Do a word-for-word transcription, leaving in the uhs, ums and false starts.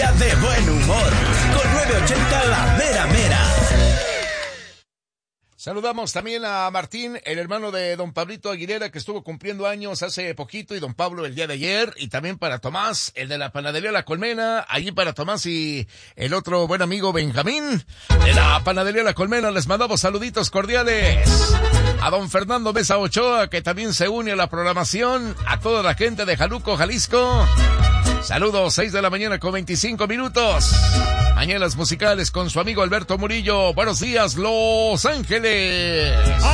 día de buen humor. Con nueve ochenta La Mera Mera. Saludamos también a Martín, el hermano de don Pablito Aguilera, que estuvo cumpliendo años hace poquito, y don Pablo el día de ayer, y también para Tomás, el de la panadería La Colmena, allí para Tomás y el otro buen amigo Benjamín, de la panadería La Colmena. Les mandamos saluditos cordiales a don Fernando Mesa Ochoa, que también se une a la programación, a toda la gente de Jaluco, Jalisco. Saludos, seis de la mañana con veinticinco minutos. Mañanas musicales con su amigo Alberto Murillo. Buenos días, Los Ángeles.